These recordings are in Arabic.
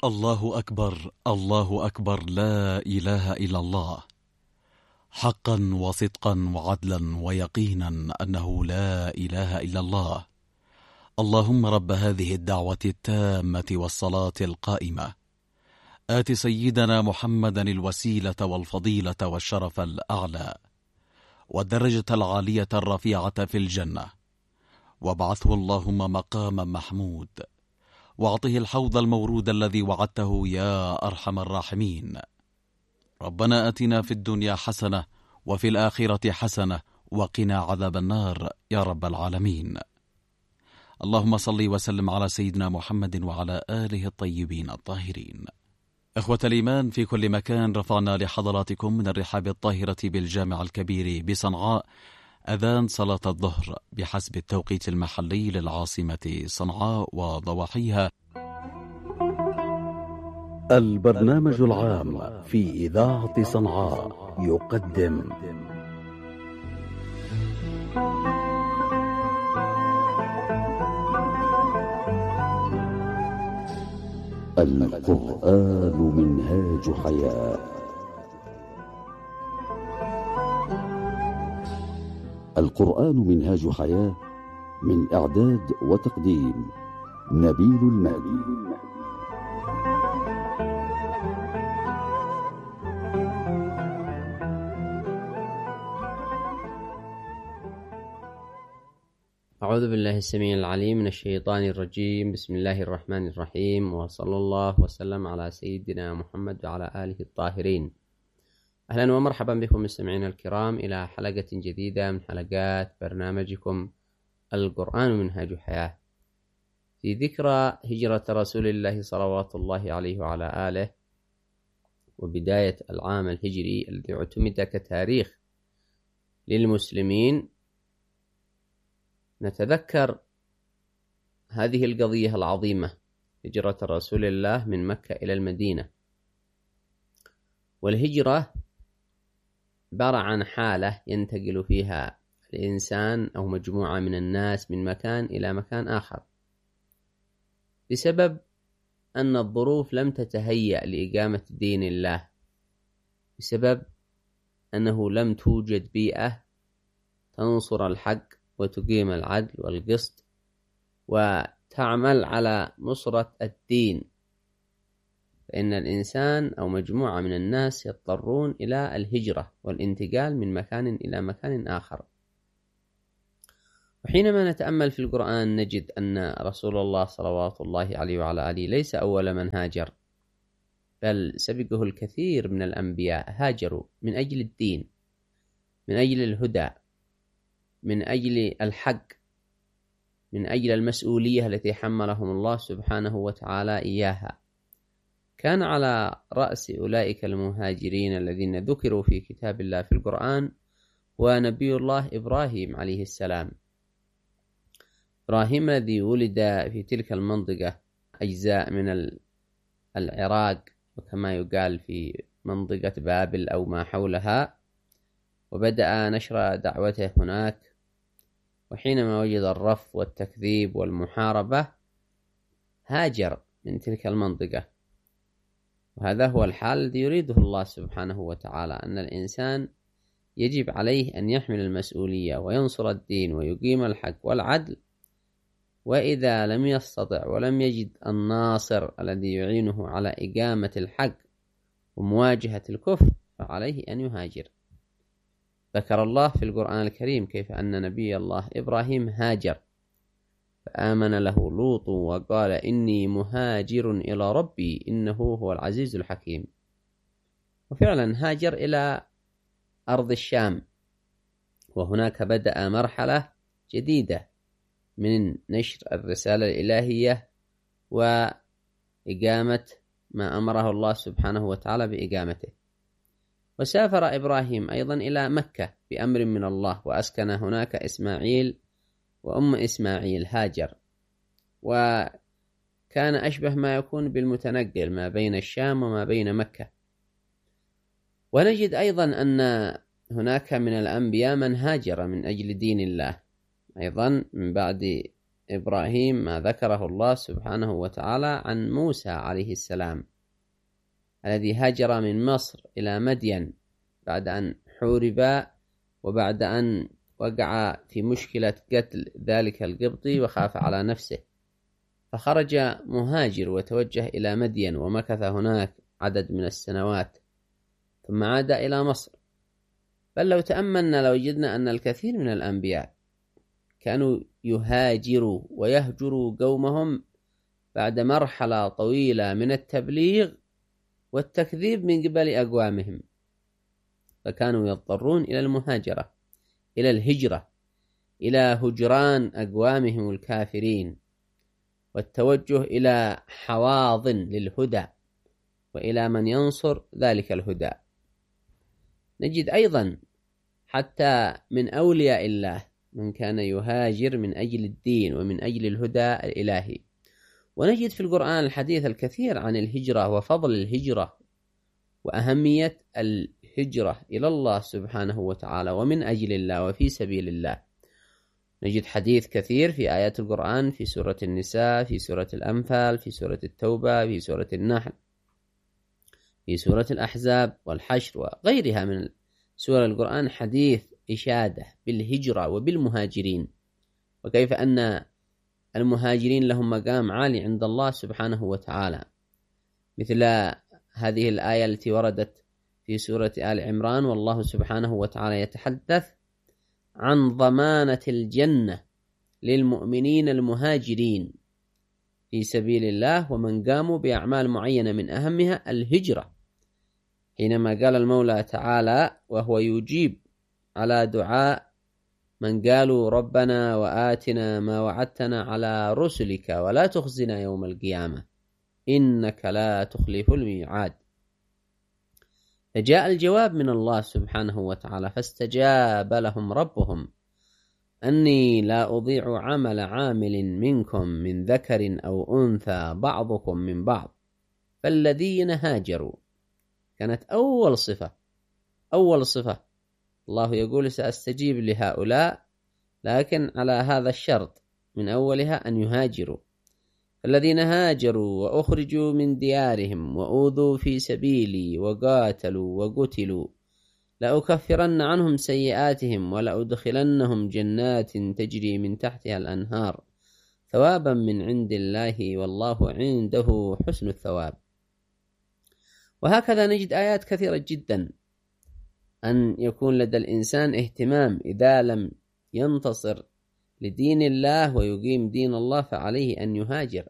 الله أكبر، الله أكبر، لا إله إلا الله، حقا وصدقا وعدلا ويقينا أنه لا إله إلا الله. اللهم رب هذه الدعوة التامة والصلاة القائمة، آت سيدنا محمدا الوسيلة والفضيلة والشرف الأعلى والدرجة العالية الرفيعة في الجنة، وابعثه اللهم مقاما محمود، واعطه الحوض المورود الذي وعدته يا أرحم الراحمين. ربنا آتنا في الدنيا حسنة وفي الآخرة حسنة وقنا عذاب النار يا رب العالمين. اللهم صل وسلم على سيدنا محمد وعلى آله الطيبين الطاهرين. إخوة الإيمان في كل مكان، رفعنا لحضراتكم من الرحاب الطاهرة بالجامع الكبير بصنعاء أذان صلاة الظهر بحسب التوقيت المحلي للعاصمة صنعاء وضواحيها. البرنامج العام في إذاعة صنعاء يقدم القرآن منهاج حياة. القرآن منهاج حياة، من إعداد وتقديم نبيل المهدي. أعوذ بالله السميع العليم من الشيطان الرجيم. بسم الله الرحمن الرحيم، وصلى الله وسلم على سيدنا محمد وعلى آله الطاهرين. أهلا ومرحبا بكم مستمعينا الكرام إلى حلقة جديدة من حلقات برنامجكم القرآن منهاج حياة، في ذكرى هجرة رسول الله صلوات الله عليه وعلى آله، وبداية العام الهجري الذي اعتمد كتاريخ للمسلمين. نتذكر هذه القضية العظيمة، هجرة رسول الله من مكة إلى المدينة. والهجرة عبارة عن حالة ينتقل فيها الإنسان أو مجموعة من الناس من مكان إلى مكان آخر، بسبب أن الظروف لم تتهيأ لإقامة دين الله، بسبب أنه لم توجد بيئة تنصر الحق وتقيم العدل والقسط وتعمل على نصرة الدين، فإن الإنسان أو مجموعة من الناس يضطرون إلى الهجرة والانتقال من مكان إلى مكان آخر. وحينما نتأمل في القرآن نجد أن رسول الله صلوات الله عليه وعلى آله ليس أول من هاجر، بل سبقه الكثير من الأنبياء هاجروا من أجل الدين، من أجل الهدى، من أجل الحق، من أجل المسؤولية التي حملهم الله سبحانه وتعالى إياها. كان على رأس أولئك المهاجرين الذين ذكروا في كتاب الله في القرآن ونبي الله إبراهيم عليه السلام. إبراهيم الذي ولد في تلك المنطقة، أجزاء من العراق، وكما يقال في منطقة بابل أو ما حولها، وبدأ نشر دعوته هناك. وحينما وجد الرفض والتكذيب والمحاربة هاجر من تلك المنطقة. وهذا هو الحال الذي يريده الله سبحانه وتعالى، أن الإنسان يجب عليه أن يحمل المسؤولية وينصر الدين ويقيم الحق والعدل، وإذا لم يستطع ولم يجد الناصر الذي يعينه على إقامة الحق ومواجهة الكفر فعليه أن يهاجر. ذكر الله في القرآن الكريم كيف أن نبي الله إبراهيم هاجر، فآمن له لوط وقال إني مهاجر إلى ربي إنه هو العزيز الحكيم. وفعلا هاجر إلى أرض الشام، وهناك بدأ مرحلة جديدة من نشر الرسالة الإلهية وإقامة ما أمره الله سبحانه وتعالى بإقامته. وسافر إبراهيم أيضا إلى مكة بأمر من الله، وأسكن هناك إسماعيل وأم إسماعيل هاجر، وكان أشبه ما يكون بالمتنقل ما بين الشام وما بين مكة. ونجد أيضا أن هناك من الأنبياء من هاجر من أجل دين الله أيضا من بعد إبراهيم ما ذكره الله سبحانه وتعالى عن موسى عليه السلام الذي هاجر من مصر إلى مدين بعد أن حورب وبعد أن وقع في مشكلة قتل ذلك القبطي وخاف على نفسه، فخرج مهاجر وتوجه إلى مدين ومكث هناك عدد من السنوات ثم عاد إلى مصر. بل لو تأملنا لوجدنا أن الكثير من الأنبياء كانوا يهاجروا ويهجروا قومهم بعد مرحلة طويلة من التبليغ والتكذيب من قبل أقوامهم، فكانوا يضطرون إلى المهاجرة، إلى الهجرة، إلى هجران أقوامهم الكافرين والتوجه إلى حواض للهدى وإلى من ينصر ذلك الهدى. نجد أيضا حتى من أولياء الله من كان يهاجر من أجل الدين ومن أجل الهدى الإلهي. ونجد في القرآن الحديث الكثير عن الهجرة وفضل الهجرة وأهمية الهجرة إلى الله سبحانه وتعالى ومن أجل الله وفي سبيل الله. نجد حديث كثير في آيات القرآن في سورة النساء، في سورة الأنفال، في سورة التوبة، في سورة النحل، في سورة الأحزاب والحشر وغيرها من سور القرآن، حديث إشادة بالهجرة وبالمهاجرين، وكيف أن المهاجرين لهم مقام عالي عند الله سبحانه وتعالى، مثل هذه الآية التي وردت في سورة آل عمران والله سبحانه وتعالى يتحدث عن ضمانة الجنة للمؤمنين المهاجرين في سبيل الله ومن قاموا بأعمال معينة من أهمها الهجرة، حينما قال المولى تعالى وهو يجيب على دعاء من قالوا ربنا وآتنا ما وعدتنا على رسلك ولا تخزنا يوم القيامة إنك لا تخلف الميعاد. فجاء الجواب من الله سبحانه وتعالى فاستجاب لهم ربهم أني لا أضيع عمل عامل منكم من ذكر أو أنثى بعضكم من بعض، فالذين هاجروا كانت أول صفة الله يقول سأستجيب لهؤلاء، لكن على هذا الشرط من أولها أن يهاجروا. الذين هاجروا وأخرجوا من ديارهم وأوذوا في سبيلي وقاتلوا وقتلوا لأكفرن عنهم سيئاتهم ولأدخلنهم جنات تجري من تحتها الأنهار ثوابا من عند الله والله عنده حسن الثواب. وهكذا نجد آيات كثيرة جدا أن يكون لدى الإنسان اهتمام إذا لم ينتصر لدين الله ويقيم دين الله فعليه أن يهاجر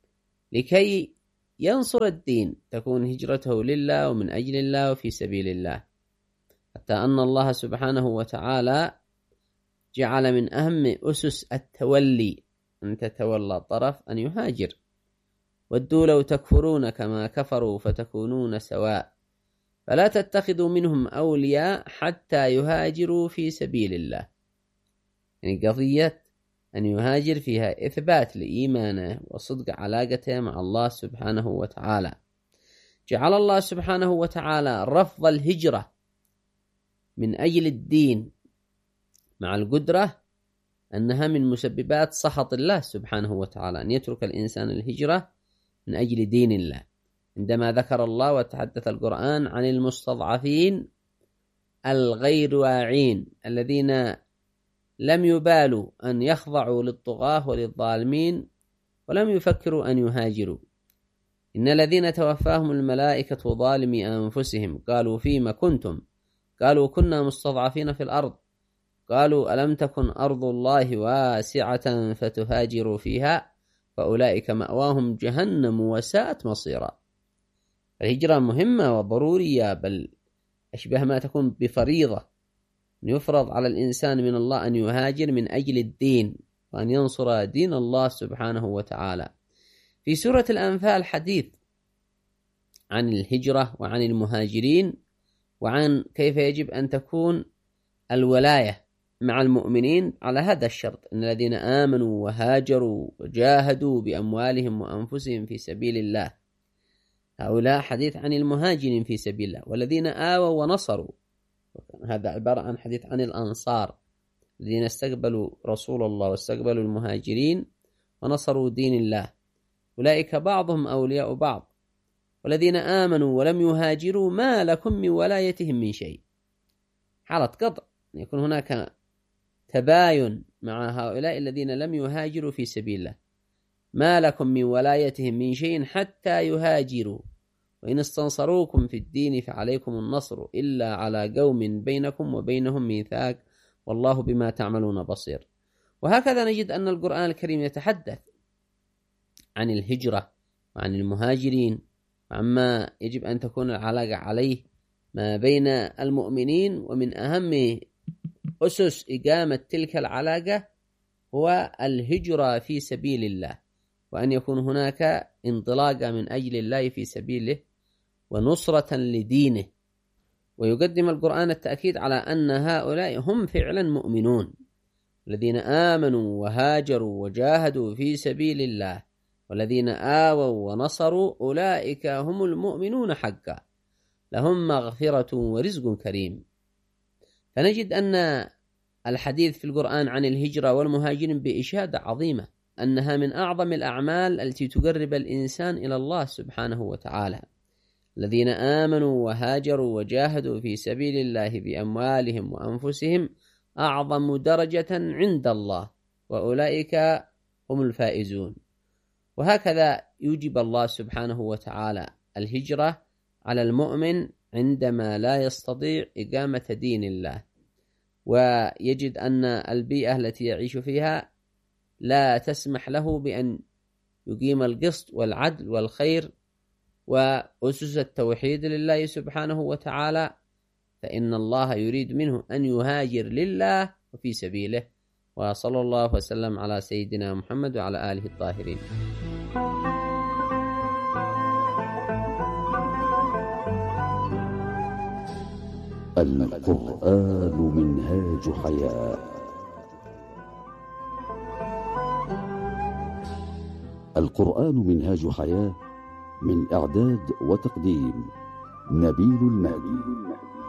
لكي ينصر الدين، تكون هجرته لله ومن أجل الله وفي سبيل الله، حتى أن الله سبحانه وتعالى جعل من أهم أسس التولي أن تتولى الطرف أن يهاجر. ودوا لو تكفرون كما كفروا فتكونون سواء فلا تتخذوا منهم أولياء حتى يهاجروا في سبيل الله. يعني قضية أن يهاجر فيها إثبات لإيمانه وصدق علاقته مع الله سبحانه وتعالى. جعل الله سبحانه وتعالى رفض الهجرة من أجل الدين مع القدرة أنها من مسببات سخط الله سبحانه وتعالى، أن يترك الإنسان الهجرة من أجل دين الله. عندما ذكر الله وتحدث القرآن عن المستضعفين الغير واعين الذين لم يبالوا أن يخضعوا للطغاة وللظالمين ولم يفكروا أن يهاجروا، إن الذين توفاهم الملائكة ظالمي أنفسهم قالوا فيما كنتم قالوا كنا مستضعفين في الأرض قالوا ألم تكن أرض الله واسعة فتهاجروا فيها فأولئك مأواهم جهنم وساءت مصيرا. الهجرة مهمة وضرورية، بل أشبه ما تكون بفريضة، أن يفرض على الإنسان من الله أن يهاجر من أجل الدين وأن ينصر دين الله سبحانه وتعالى. في سورة الأنفال حديث عن الهجرة وعن المهاجرين وعن كيف يجب أن تكون الولاية مع المؤمنين على هذا الشرط، إن الذين آمنوا وهاجروا وجاهدوا بأموالهم وأنفسهم في سبيل الله، هؤلاء حديث عن المهاجرين في سبيل الله. والذين آووا ونصروا، هذا عبارة عن حديث عن الأنصار الذين استقبلوا رسول الله واستقبلوا المهاجرين ونصروا دين الله أولئك بعضهم أولياء بعض والذين آمنوا ولم يهاجروا ما لكم من ولايتهم من شيء. حالة قطع، يكون هناك تباين مع هؤلاء الذين لم يهاجروا في سبيل الله. ما لكم من ولايتهم من شيء حتى يهاجروا وإن استنصروكم في الدين فعليكم النصر إلا على قوم بينكم وبينهم ميثاق والله بما تعملون بصير. وهكذا نجد أن القرآن الكريم يتحدث عن الهجرة وعن المهاجرين وعما يجب أن تكون العلاقة عليه ما بين المؤمنين، ومن أهم أسس إقامة تلك العلاقة هو الهجرة في سبيل الله، وأن يكون هناك انطلاق من أجل الله في سبيله ونصرة لدينه. ويقدم القرآن التأكيد على أن هؤلاء هم فعلا مؤمنون، الذين آمنوا وهاجروا وجاهدوا في سبيل الله والذين آووا ونصروا أولئك هم المؤمنون حقا، لهم مغفرة ورزق كريم. فنجد أن الحديث في القرآن عن الهجرة والمهاجرين بإشادة عظيمة، أنها من أعظم الأعمال التي تقرب الإنسان إلى الله سبحانه وتعالى. الذين آمنوا وهاجروا وجاهدوا في سبيل الله بأموالهم وأنفسهم أعظم درجة عند الله وأولئك هم الفائزون. وهكذا يوجب الله سبحانه وتعالى الهجرة على المؤمن عندما لا يستطيع إقامة دين الله، ويجد أن البيئة التي يعيش فيها لا تسمح له بأن يقيم القسط والعدل والخير وأسس التوحيد لله سبحانه وتعالى، فإن الله يريد منه أن يهاجر لله وفي سبيله. وصلى الله وسلم على سيدنا محمد وعلى آله الطاهرين. القرآن منهاج حياة. القرآن منهاج حياة من إعداد وتقديم نبيل المهدي.